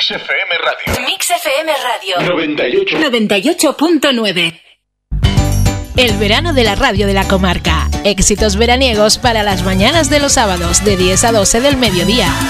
Mix FM Radio. Mix FM Radio. 98.9. El verano de la radio de la comarca. Éxitos veraniegos para las mañanas de los sábados de 10 a 12 del mediodía.